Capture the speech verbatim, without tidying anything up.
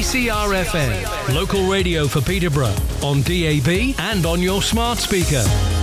C R F M, local radio for Peterborough, on D A B and on your smart speaker.